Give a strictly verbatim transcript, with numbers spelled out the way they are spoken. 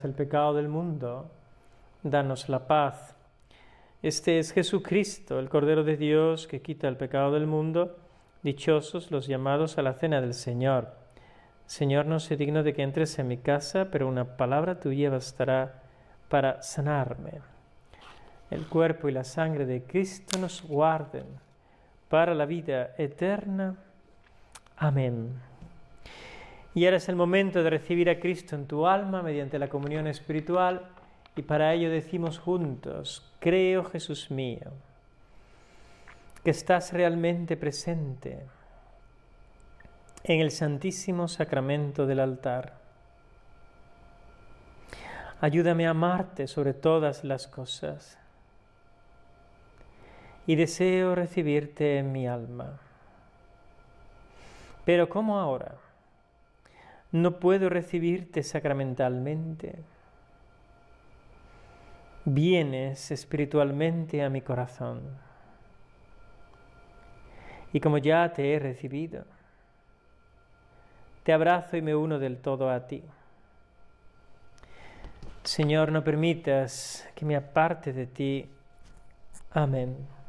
el pecado del mundo, danos la paz. Este es Jesucristo, el Cordero de Dios, que quita el pecado del mundo. Dichosos los llamados a la cena del Señor. Señor, no soy digno de que entres en mi casa, pero una palabra tuya bastará para sanarme. El cuerpo y la sangre de Cristo nos guarden para la vida eterna. Amén. Y ahora es el momento de recibir a Cristo en tu alma mediante la comunión espiritual, y para ello decimos juntos: creo, Jesús mío, que estás realmente presente en el Santísimo Sacramento del altar. Ayúdame a amarte sobre todas las cosas y deseo recibirte en mi alma. Pero ¿cómo ahora? No puedo recibirte sacramentalmente. Vienes espiritualmente a mi corazón. Y como ya te he recibido, te abrazo y me uno del todo a ti. Señor, no permitas que me aparte de ti. Amén.